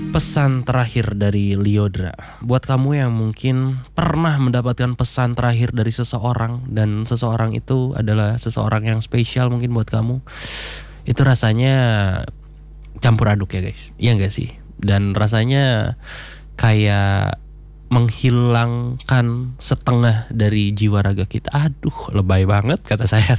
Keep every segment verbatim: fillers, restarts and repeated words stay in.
Pesan terakhir dari Lyodra, buat kamu yang mungkin pernah mendapatkan pesan terakhir dari seseorang dan seseorang itu adalah seseorang yang spesial mungkin buat kamu, itu rasanya campur aduk ya guys, iya gak sih? Dan rasanya kayak menghilangkan setengah dari jiwa raga kita. Aduh, lebay banget kata saya.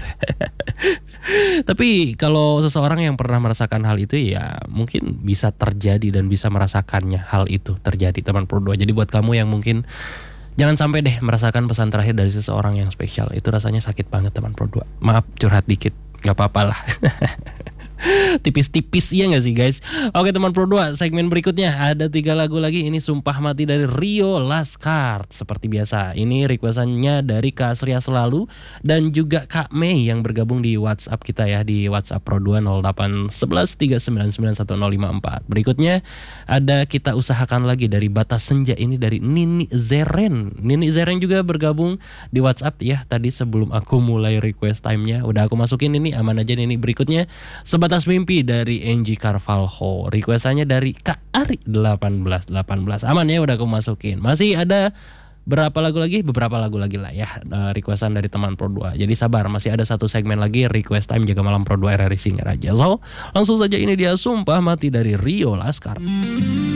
Tapi kalau seseorang yang pernah merasakan hal itu ya mungkin bisa terjadi dan bisa merasakannya hal itu terjadi teman Pro dua. Jadi buat kamu yang mungkin jangan sampai deh merasakan pesan terakhir dari seseorang yang spesial. Itu rasanya sakit banget teman Pro dua. Maaf curhat dikit, gak apa-apa lah. Tipis-tipis ya gak sih guys? Oke teman Pro dua, segmen berikutnya ada tiga lagu lagi. Ini Sumpah Mati dari Rio Laskar. Seperti biasa, ini requestannya dari Kak Sria Selalu dan juga Kak Mei yang bergabung di WhatsApp kita ya, di WhatsApp Pro dua nol delapan satu satu tiga sembilan sembilan satu nol lima empat. Berikutnya ada Kita Usahakan Lagi dari Batas Senja, ini dari Nini Zeren. Nini Zeren juga bergabung di WhatsApp ya tadi sebelum aku mulai request time-nya. Udah aku masukin ini, aman aja ini. Berikutnya Sebatas Mimpi dari Angie Carvalho. Requestannya dari Kak Ari delapan belas delapan belas. Aman ya, udah aku masukin. Masih ada berapa lagu lagi? Beberapa lagu lagi lah ya, requestan dari teman Pro dua. Jadi sabar, masih ada satu segmen lagi request time Jaga Malam Pro dua R R I Singer aja. So, langsung saja ini dia Sumpah Mati dari Rio Laskar.